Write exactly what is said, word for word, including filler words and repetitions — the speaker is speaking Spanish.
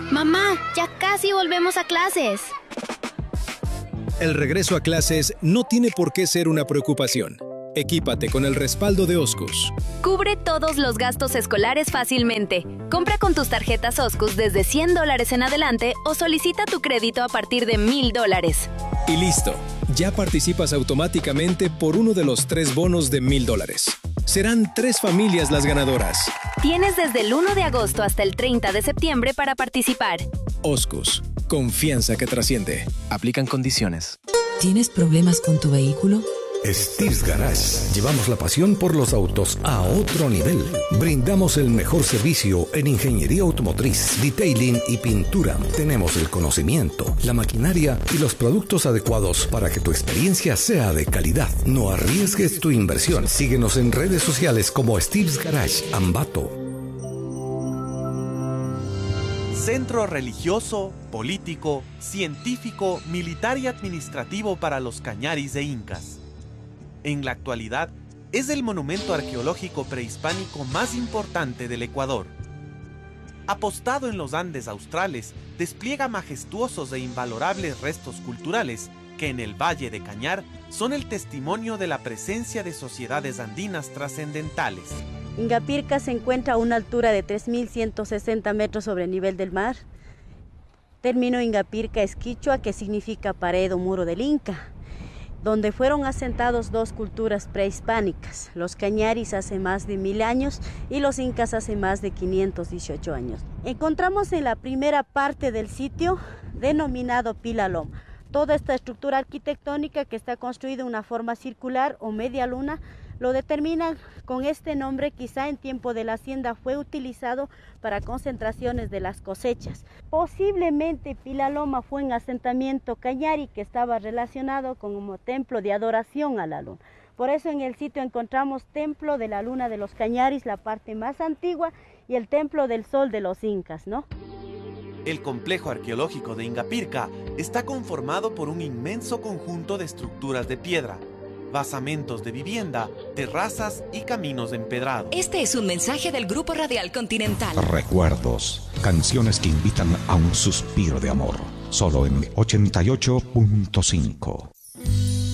Mamá, ya casi volvemos a clases. El regreso a clases no tiene por qué ser una preocupación. Equípate con el respaldo de Oscus. Cubre todos los gastos escolares fácilmente. Compra con tus tarjetas Oscus desde cien dólares en adelante o solicita tu crédito a partir de mil dólares. Y listo, ya participas automáticamente por uno de los tres bonos de mil dólares. Serán tres familias las ganadoras. Tienes desde el uno de agosto hasta el treinta de septiembre para participar. Oscus, confianza que trasciende. Aplican condiciones. ¿Tienes problemas con tu vehículo? Steve's Garage. Llevamos la pasión por los autos a otro nivel. Brindamos el mejor servicio en ingeniería automotriz, detailing y pintura. Tenemos el conocimiento, la maquinaria y los productos adecuados para que tu experiencia sea de calidad. No arriesgues tu inversión. Síguenos en redes sociales como Steve's Garage Ambato. Centro religioso, político, científico, militar y administrativo para los Cañaris de Incas. En la actualidad, es el monumento arqueológico prehispánico más importante del Ecuador. Apostado en los Andes australes, despliega majestuosos e invalorables restos culturales que en el Valle de Cañar son el testimonio de la presencia de sociedades andinas trascendentales. Ingapirca se encuentra a una altura de tres mil ciento sesenta metros sobre el nivel del mar. Término Ingapirca es quichua, que significa pared o muro del Inca, donde fueron asentados dos culturas prehispánicas, los cañaris hace más de mil años y los incas hace más de quinientos dieciocho años. Encontramos en la primera parte del sitio, denominado Pilaloma, toda esta estructura arquitectónica que está construida en una forma circular o media luna, lo determinan con este nombre. Quizá en tiempo de la hacienda fue utilizado para concentraciones de las cosechas. Posiblemente Pilaloma fue un asentamiento cañari que estaba relacionado con un templo de adoración a la luna. Por eso en el sitio encontramos templo de la luna de los cañaris, la parte más antigua, y el templo del sol de los incas, ¿no? El complejo arqueológico de Ingapirca está conformado por un inmenso conjunto de estructuras de piedra, basamentos de vivienda, terrazas y caminos empedrados. Este es un mensaje del Grupo Radial Continental. Recuerdos, canciones que invitan a un suspiro de amor. Solo en ochenta y ocho punto cinco.